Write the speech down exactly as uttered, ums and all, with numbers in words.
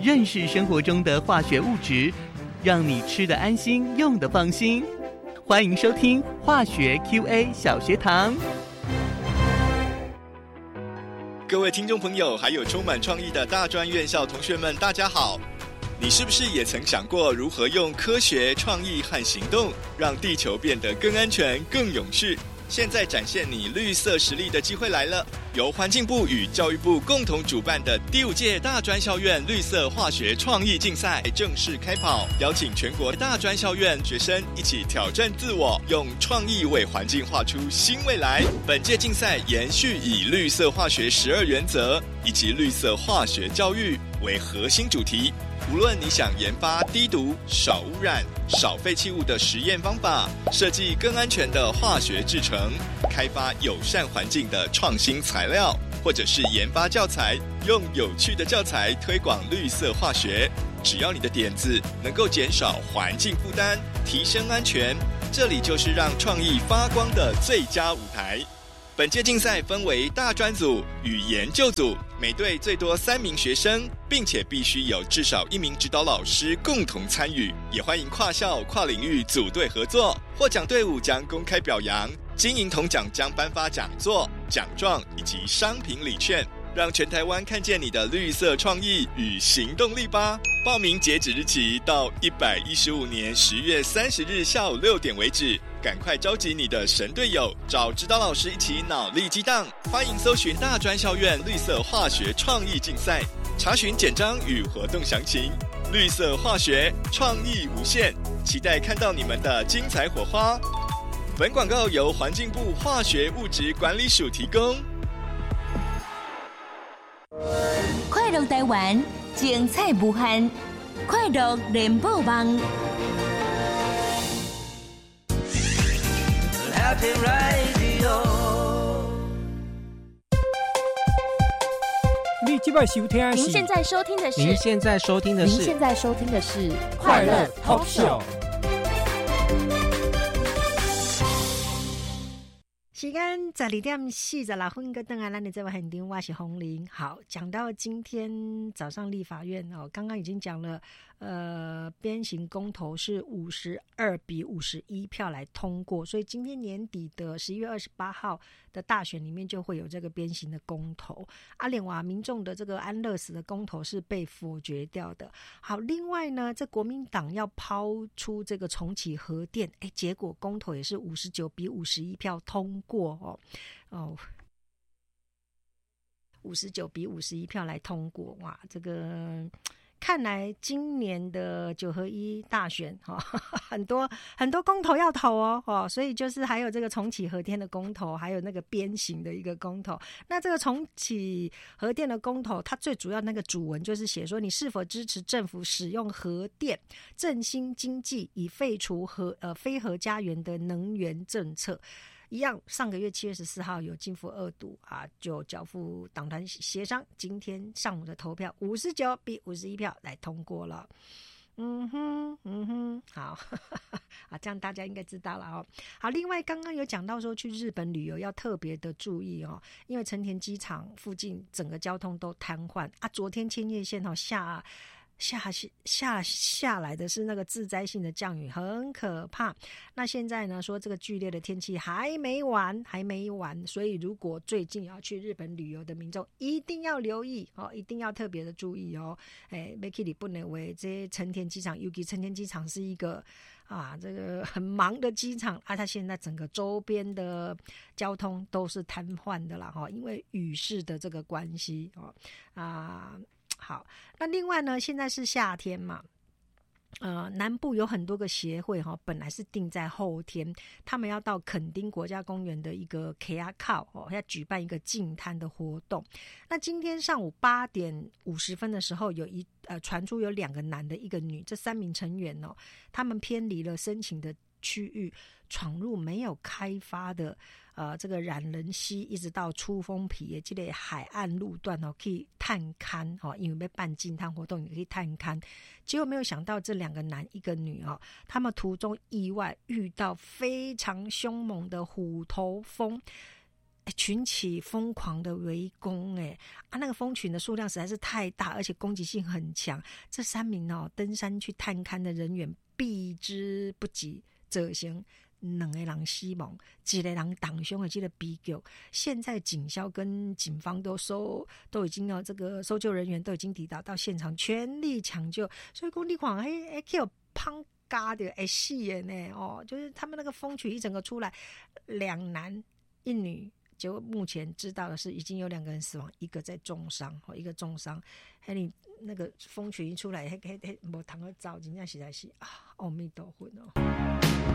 认识生活中的化学物质，让你吃得安心，用得放心。欢迎收听化学 Q A 小学堂。 各位听众朋友，还有充满创意的大专院校同学们，大家好。你是不是也曾想过如何用科学、创意和行动，让地球变得更安全、更永续？现在展现你绿色实力的机会来了！由环境部与教育部共同主办的第五届大专校院绿色化学创意竞赛正式开跑，邀请全国大专校院学生一起挑战自我，用创意为环境画出新未来。本届竞赛延续以绿色化学十二原则以及绿色化学教育为核心主题。无论你想研发低毒、少污染、少废弃物的实验方法，设计更安全的化学制成，开发友善环境的创新材料，或者是研发教材，用有趣的教材推广绿色化学，只要你的点子能够减少环境负担，提升安全，这里就是让创意发光的最佳舞台。本届竞赛分为大专组与研究组，每队最多三名学生，并且必须有至少一名指导老师共同参与。也欢迎跨校、跨领域组队合作。获奖队伍将公开表扬，金银铜奖将颁发讲座、奖状以及商品礼券，让全台湾看见你的绿色创意与行动力吧！报名截止日期到一百一十五年十月三十日下午六点为止，赶快召集你的神队友，找指导老师一起脑力激荡。欢迎搜寻大专校院绿色化学创意竞赛，查询简章与活动详情。绿色化学创意无限，期待看到你们的精彩火花。本广告由环境部化学物质管理署提供。 快乐台湾，精彩无限，快乐联播网。 Happy Radio。你今晚收听的是？ 您现在收听的是？ 您现在收听的是？ 您现在收听的是快乐 Talk Show。 时间十二点四十六分，跟邓安兰的这位很丁，我是洪玲。好，讲到今天早上立法院哦，刚刚已经讲了，呃，鞭刑公投是五十二比五十一票来通过，所以今天年底的十一月二十八号的大选里面就会有这个鞭刑的公投。阿联瓦民众的这个安乐死的公投是被否决掉的。好，另外呢，这国民党要抛出这个重启核电，哎，结果公投也是五十九比五十一票通过。过哦哦，五十九比五十一票来通过，哇，这个看来今年的九合一大选哈、哦，很多很多公投要投哦哦，所以就是还有这个重启核电的公投，还有那个鞭刑的一个公投。那这个重启核电的公投，它最主要那个主文就是写说，你是否支持政府使用核电振兴经济，以废除核呃非核家园的能源政策。一样，上个月七月十四号有进赴二读啊，就交付党团协商，今天上午的投票五十九比五十一票来通过了。嗯哼，嗯哼，好，啊，这样大家应该知道了哦。好，另外刚刚有讲到说去日本旅游要特别的注意哦，因为成田机场附近整个交通都瘫痪啊。昨天千叶县哦下。下下下来的是那个致灾性的降雨，很可怕。那现在呢，说这个剧烈的天气还没完，还没完，所以如果最近要去日本旅游的民众，一定要留意哦，一定要特别的注意哦。哎，要去日本的话，这成田机场，尤其成田机场是一个啊，这个很忙的机场啊，它现在整个周边的交通都是瘫痪的啦哈，因为雨势的这个关系哦啊。好，那另外呢，现在是夏天嘛，呃，南部有很多个协会哈，本来是定在后天，他们要到垦丁国家公园的一个 K R 靠哦，要举办一个净滩的活动。那今天上午八点五十分的时候，有一呃传出有两个男的，一个女，这三名成员哦，他们偏离了申请的区域，闯入没有开发的呃这个染人溪，一直到出风皮的这个海岸路段哦，可以探勘哦，因为要办净滩活动，你可以探勘。结果没有想到这两个男一个女哦，他们途中意外遇到非常凶猛的虎头蜂。 欸、群起疯狂的围攻，哎啊，那个蜂群的数量实在是太大，而且攻击性很强。这三名哦登山去探勘的人员避之不及，造成两个人死亡，一个人当凶的这个悲剧。现在警消跟警方都搜，都已经要这个搜救人员都已经抵达到现场，全力抢救。所以说你看，嘿，哎，有胖嘎的哎死的呢哦，就是他们那个蜂群一整个出来，两男一女。结果目前知道的是，已经有两个人死亡，一个在重伤，一个重伤。嘿，你那个蜂群一出来，嘿嘿嘿，无通去走，真正实在是啊，阿弥陀佛哦。